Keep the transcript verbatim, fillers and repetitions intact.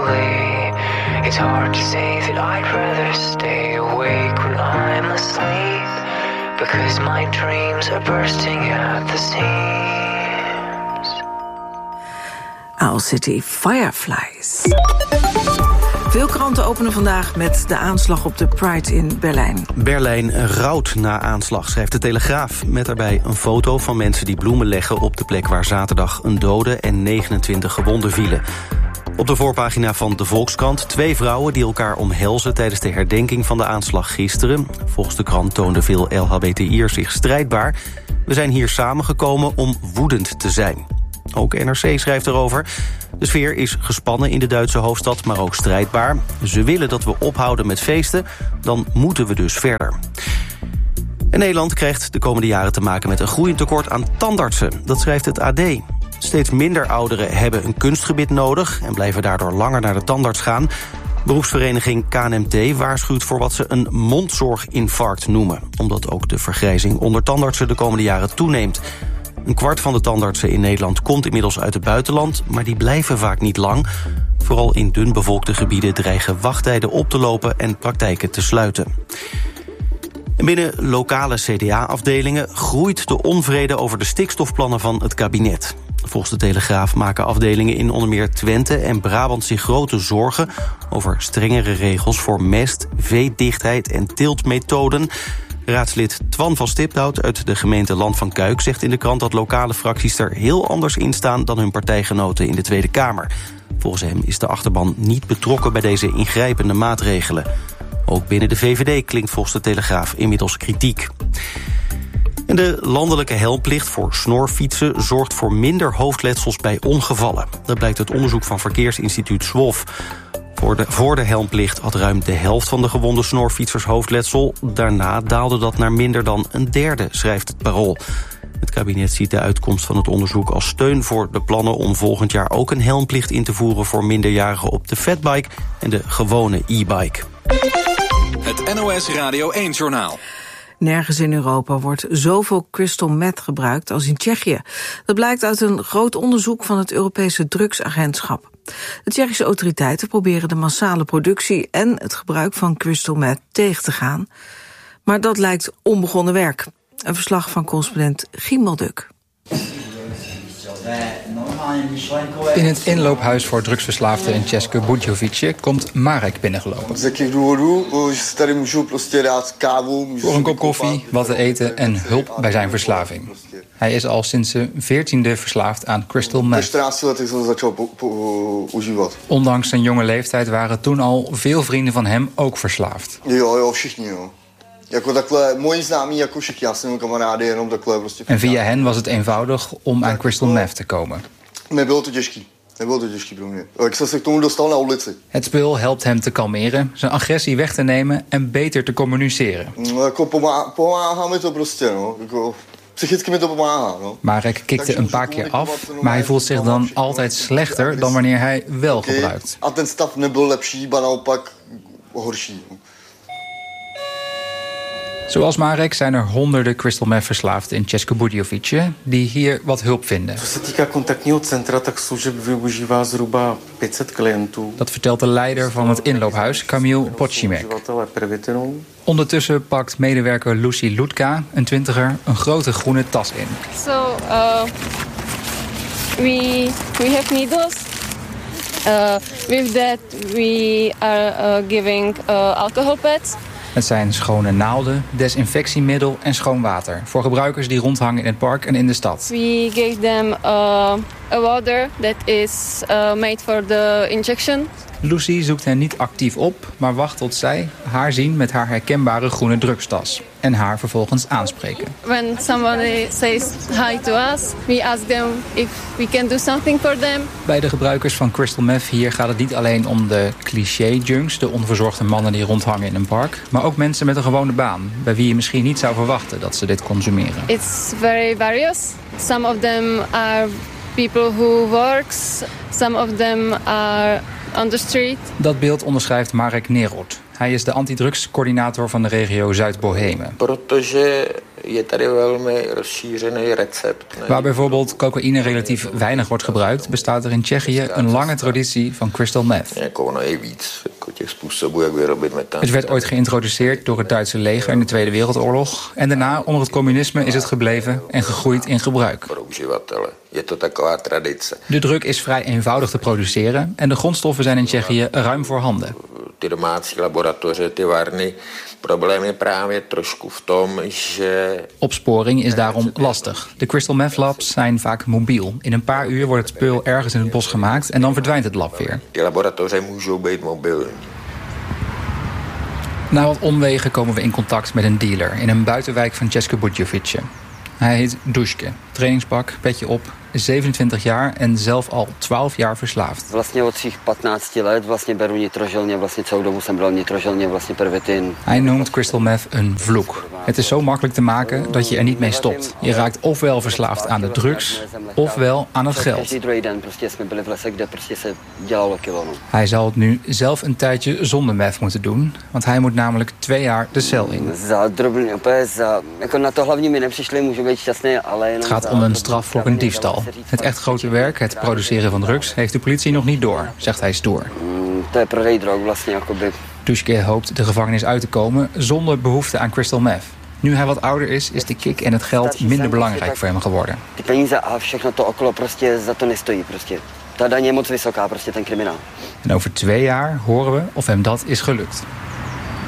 away. It's hard to say that I'd rather stay awake when I'm asleep, because my dreams are bursting at the seams. Owl City Fireflies. Veel kranten openen vandaag met de aanslag op de Pride in Berlijn. Berlijn rouwt na aanslag, schrijft de Telegraaf. Met daarbij een foto van mensen die bloemen leggen op de plek waar zaterdag een dode en negenentwintig gewonden vielen. Op de voorpagina van de Volkskrant twee vrouwen die elkaar omhelzen tijdens de herdenking van de aanslag gisteren. Volgens de krant toonden veel L H B T I'ers zich strijdbaar. We zijn hier samengekomen om woedend te zijn. Ook N R C schrijft erover. De sfeer is gespannen in de Duitse hoofdstad, maar ook strijdbaar. Ze willen dat we ophouden met feesten, dan moeten we dus verder. En Nederland krijgt de komende jaren te maken met een groeiend tekort aan tandartsen. Dat schrijft het A D. Steeds minder ouderen hebben een kunstgebit nodig en blijven daardoor langer naar de tandarts gaan. Beroepsvereniging K N M T waarschuwt voor wat ze een mondzorginfarct noemen, omdat ook de vergrijzing onder tandartsen de komende jaren toeneemt. Een kwart van de tandartsen in Nederland komt inmiddels uit het buitenland, maar die blijven vaak niet lang. Vooral in dunbevolkte gebieden dreigen wachttijden op te lopen en praktijken te sluiten. En binnen lokale C D A-afdelingen groeit de onvrede over de stikstofplannen van het kabinet. Volgens de Telegraaf maken afdelingen in onder meer Twente en Brabant zich grote zorgen over strengere regels voor mest, veedichtheid en teeltmethoden. Raadslid Twan van Stiphout uit de gemeente Land van Kuik zegt in de krant dat lokale fracties er heel anders in staan dan hun partijgenoten in de Tweede Kamer. Volgens hem is de achterban niet betrokken bij deze ingrijpende maatregelen. Ook binnen de V V D klinkt volgens de Telegraaf inmiddels kritiek. En de landelijke helmplicht voor snorfietsen zorgt voor minder hoofdletsels bij ongevallen. Dat blijkt uit onderzoek van Verkeersinstituut S W O F. Voor de, voor de helmplicht had ruim de helft van de gewonde snorfietsers hoofdletsel. Daarna daalde dat naar minder dan een derde, schrijft het Parool. Het kabinet ziet de uitkomst van het onderzoek als steun voor de plannen om volgend jaar ook een helmplicht in te voeren voor minderjarigen op de fatbike en de gewone e-bike. Het N O S Radio één-journaal. Nergens in Europa wordt zoveel crystal meth gebruikt als in Tsjechië. Dat blijkt uit een groot onderzoek van het Europese drugsagentschap. De Tsjechische autoriteiten proberen de massale productie en het gebruik van crystal meth tegen te gaan. Maar dat lijkt onbegonnen werk. Een verslag van correspondent Giemel Duk. In het inloophuis voor drugsverslaafden in České Budějovice komt Marek binnengelopen. Voor een kop koffie, wat te eten en hulp bij zijn verslaving. Hij is al sinds zijn veertiende verslaafd aan crystal meth. Ondanks zijn jonge leeftijd waren toen al veel vrienden van hem ook verslaafd. En via hen was het eenvoudig om aan crystal meth te komen. Het spul helpt hem te kalmeren, zijn agressie weg te nemen en beter te communiceren. Marek kikte een paar keer af, maar hij voelt zich dan altijd slechter dan wanneer hij wel gebruikt. Zoals Marek zijn er honderden crystal meth verslaafden in České Budějovice die hier wat hulp vinden. Dat vertelt de leider van het inloophuis, Kamil Pocimek. Ondertussen pakt medewerker Lucy Lutka, een twintiger, een grote groene tas in. So, uh, we we have needles. Uh, with that we are uh, giving uh, alcohol pads. Het zijn schone naalden, desinfectiemiddel en schoon water voor gebruikers die rondhangen in het park en in de stad. We gave them uh, a water that is uh, made for the injection. Lucy zoekt hen niet actief op, maar wacht tot zij haar zien met haar herkenbare groene drugstas en haar vervolgens aanspreken. When somebody says hi to us, we ask them if we can do something for them. Bij de gebruikers van crystal meth hier gaat het niet alleen om de cliché-junks, de onverzorgde mannen die rondhangen in een park, maar ook mensen met een gewone baan, bij wie je misschien niet zou verwachten dat ze dit consumeren. It's very various. Some of them are people who works, some of them are on the street. Dat beeld onderschrijft Marek Nerod. Hij is de antidrugscoördinator van de regio Zuid-Bohemen. Waar bijvoorbeeld cocaïne relatief weinig wordt gebruikt, bestaat er in Tsjechië een lange traditie van crystal meth. Het werd ooit geïntroduceerd door het Duitse leger in de Tweede Wereldoorlog en daarna onder het communisme is het gebleven en gegroeid in gebruik. De drug is vrij eenvoudig te produceren en de grondstoffen zijn in Tsjechië ruim voorhanden. Ty domácí laboratoře, ty varny. Probleem je právě trošku v tom, že... Opsporing is daarom lastig. De crystal meth labs zijn vaak mobiel. In een paar uur wordt het spul ergens in het bos gemaakt en dan verdwijnt het lab weer. Die laboratoře můžou být mobilní. Na wat omwegen komen we in contact met een dealer in een buitenwijk van České Budějovice. Hij heet Duške. Trainingspak, petje op, zevenentwintig jaar en zelf al twaalf jaar verslaafd. Vlastně od svých patnácti let vlastně beru nitrožilně, vlastně celou dobu jsem bral nitrožilně, vlastně pervitin. Hij noemt crystal meth een vloek. Het is zo makkelijk te maken dat je er niet mee stopt. Je raakt ofwel verslaafd aan de drugs, ofwel aan het geld. Hij zal het nu zelf een tijdje zonder meth moeten doen, want hij moet namelijk twee jaar de cel in. Het gaat om een straf voor een diefstal. Het echt grote werk, het produceren van drugs, heeft de politie nog niet door, zegt hij stoer. Duške hoopt de gevangenis uit te komen zonder behoefte aan crystal meth. Nu hij wat ouder is, is de kick en het geld minder belangrijk voor hem geworden. En over twee jaar horen we of hem dat is gelukt.